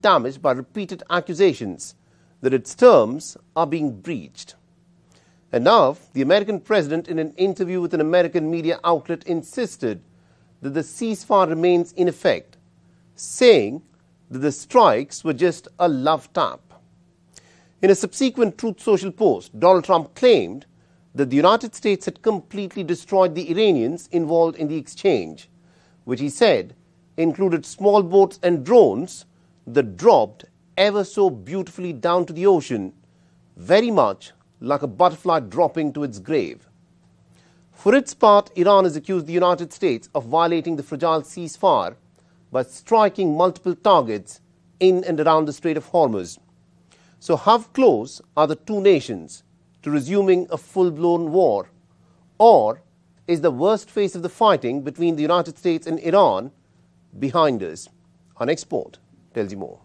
damaged by repeated accusations that its terms are being breached. And now, the American president, in an interview with an American media outlet, insisted that the ceasefire remains in effect, saying that the strikes were just a love tap. In a subsequent Truth Social post, Donald Trump claimed that the United States had completely destroyed the Iranians involved in the exchange, which he said included small boats and drones that dropped ever so beautifully down to the ocean, very much like a butterfly dropping to its grave. For its part, Iran has accused the United States of violating the fragile ceasefire by striking multiple targets in and around the Strait of Hormuz. So how close are the two nations to resuming a full-blown war? Or is the worst phase of the fighting between the United States and Iran behind us? Our next report tells you more.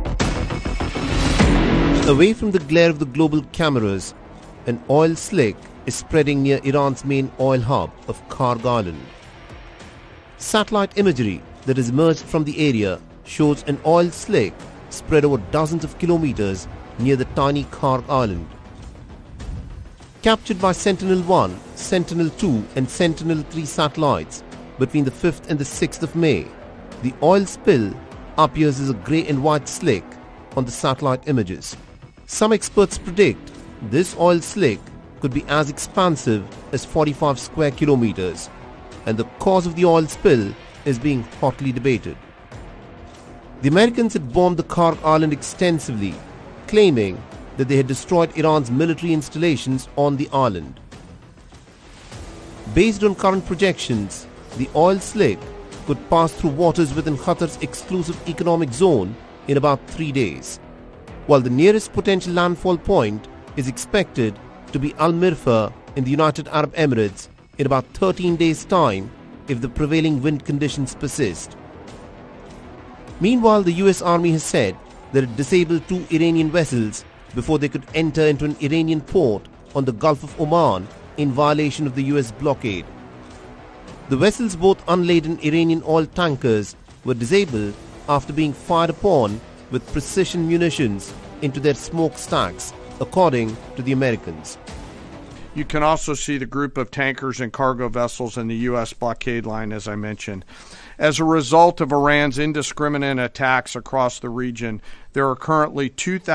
Away from the glare of the global cameras, an oil slick is spreading near Iran's main oil hub of Kharg Island. Satellite imagery that has emerged from the area shows an oil slick spread over dozens of kilometers near the tiny Kharg Island. Captured by Sentinel-1, Sentinel-2 and Sentinel-3 satellites between the 5th and the 6th of May, the oil spill appears as a grey and white slick on the satellite images. Some experts predict this oil slick could be as expansive as 45 square kilometers, and the cause of the oil spill is being hotly debated. The Americans had bombed the Kharg Island extensively, claiming that they had destroyed Iran's military installations on the island. Based on current projections, the oil slick could pass through waters within Qatar's exclusive economic zone in about 3 days, while the nearest potential landfall point is expected to be Al Mirfa in the United Arab Emirates in about 13 days' time if the prevailing wind conditions persist. Meanwhile, the US Army has said that it disabled 2 Iranian vessels before they could enter into an Iranian port on the Gulf of Oman in violation of the US blockade. The vessels, both unladen Iranian oil tankers, were disabled after being fired upon with precision munitions into their smokestacks, according to the Americans. You can also see the group of tankers and cargo vessels in the U.S. blockade line, as I mentioned. As a result of Iran's indiscriminate attacks across the region, there are currently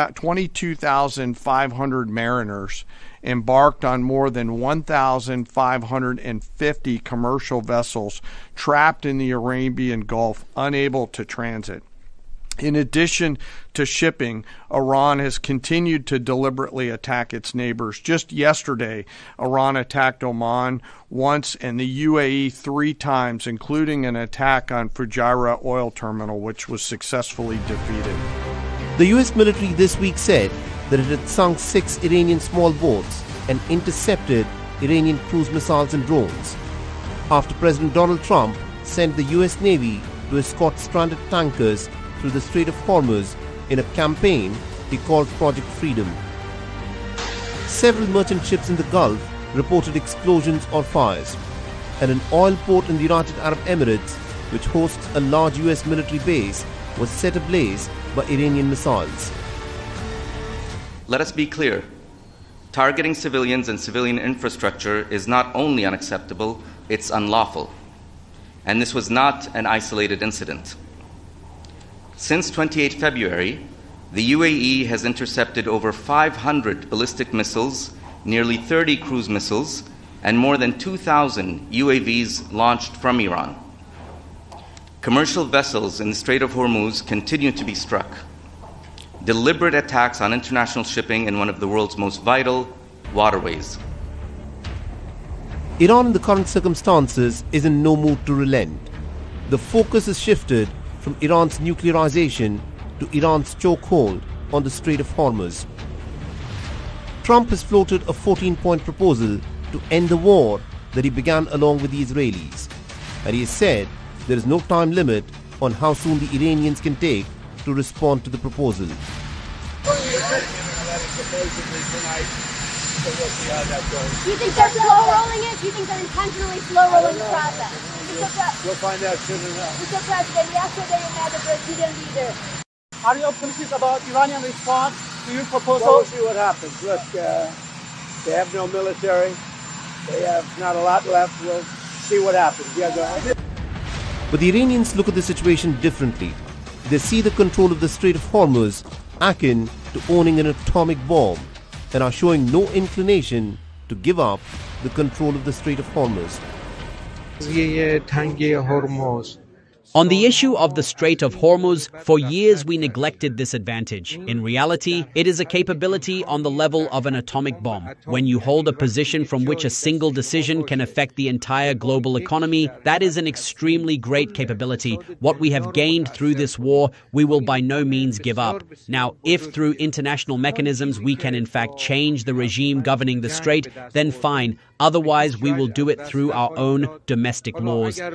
22,500 mariners embarked on more than 1,550 commercial vessels trapped in the Arabian Gulf, unable to transit. In addition to shipping, Iran has continued to deliberately attack its neighbors. Just yesterday, Iran attacked Oman once and the UAE 3 times, including an attack on Fujairah oil terminal, which was successfully defeated. The US military this week said that it had sunk 6 Iranian small boats and intercepted Iranian cruise missiles and drones, after President Donald Trump sent the US Navy to escort stranded tankers through the Strait of Hormuz in a campaign he called Project Freedom. Several merchant ships in the Gulf reported explosions or fires, and an oil port in the United Arab Emirates, which hosts a large US military base, was set ablaze by Iranian missiles. Let us be clear. Targeting civilians and civilian infrastructure is not only unacceptable, it's unlawful. And this was not an isolated incident. Since 28 February, the UAE has intercepted over 500 ballistic missiles, nearly 30 cruise missiles, and more than 2,000 UAVs launched from Iran. Commercial vessels in the Strait of Hormuz continue to be struck. Deliberate attacks on international shipping in one of the world's most vital waterways. Iran, in the current circumstances, is in no mood to relent. The focus has shifted from Iran's nuclearization to Iran's chokehold on the Strait of Hormuz. Trump has floated a 14-point proposal to end the war that he began along with the Israelis, and he has said there is no time limit on how soon the Iranians can take to respond to the proposal. You think they're slow rolling it? Do you think they're intentionally slow rolling the process? We'll find out soon enough. Mr. President, yesterday in Madrid, you didn't either. Are you optimistic about Iranian response to your proposal? Well, we'll see what happens. Look, they have no military. They have not a lot left. We'll see what happens. Yeah, go ahead. But the Iranians look at the situation differently. They see the control of the Strait of Hormuz akin to owning an atomic bomb and are showing no inclination to give up the control of the Strait of Hormuz. On the issue of the Strait of Hormuz, for years we neglected this advantage. In reality, it is a capability on the level of an atomic bomb. When you hold a position from which a single decision can affect the entire global economy, that is an extremely great capability. What we have gained through this war, we will by no means give up. Now, if through international mechanisms we can in fact change the regime governing the strait, then fine. Otherwise, we will do it through our own domestic laws. On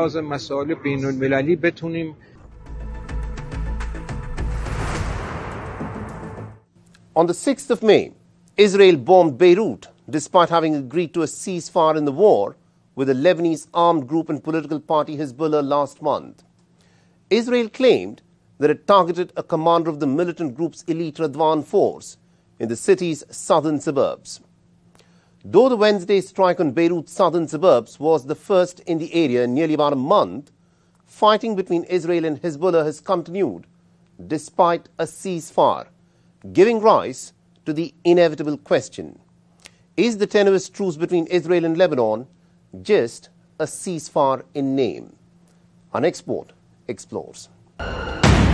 the 6th of May, Israel bombed Beirut despite having agreed to a ceasefire in the war with the Lebanese armed group and political party Hezbollah last month. Israel claimed that it targeted a commander of the militant group's elite Radwan force in the city's southern suburbs. Though the Wednesday strike on Beirut's southern suburbs was the first in the area in nearly about a month, fighting between Israel and Hezbollah has continued despite a ceasefire, giving rise to the inevitable question: is the tenuous truce between Israel and Lebanon just a ceasefire in name? Our next report explores.